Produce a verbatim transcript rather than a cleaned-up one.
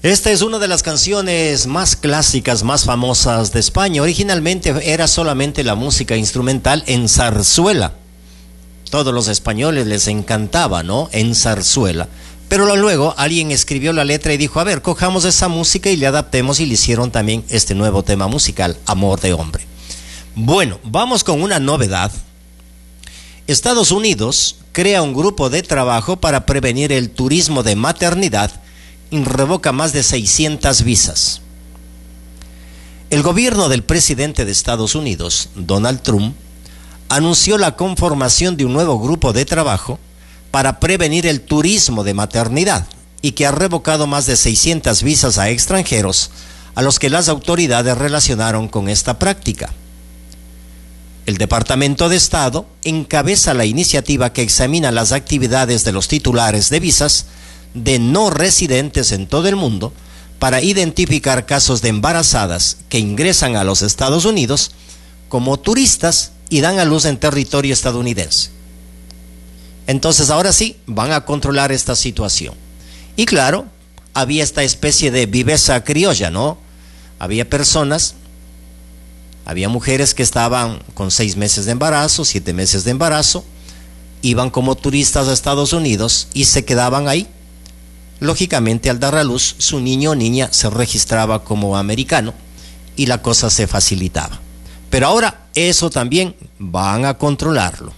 Esta es una de las canciones más clásicas, más famosas de España. Originalmente era solamente la música instrumental en zarzuela. Todos los españoles les encantaba, ¿no? En zarzuela. Pero luego alguien escribió la letra y dijo, a ver, cojamos esa música y le adaptemos, y le hicieron también este nuevo tema musical, Amor de Hombre. Bueno, vamos con una novedad. Estados Unidos crea un grupo de trabajo para prevenir el turismo de maternidad y revoca más de seiscientas visas. El gobierno del presidente de Estados Unidos, Donald Trump, anunció la conformación de un nuevo grupo de trabajo para prevenir el turismo de maternidad y que ha revocado más de seiscientas visas a extranjeros a los que las autoridades relacionaron con esta práctica. El Departamento de Estado encabeza la iniciativa que examina las actividades de los titulares de visas de no residentes en todo el mundo para identificar casos de embarazadas que ingresan a los Estados Unidos como turistas y dan a luz en territorio estadounidense. Entonces ahora sí van a controlar esta situación. Y claro, había esta especie de viveza criolla, ¿no? Había personas, había mujeres que estaban con seis meses de embarazo, siete meses de embarazo, iban como turistas a Estados Unidos y se quedaban ahí. Lógicamente, al dar a luz, su niño o niña se registraba como americano y la cosa se facilitaba. Pero ahora eso también van a controlarlo.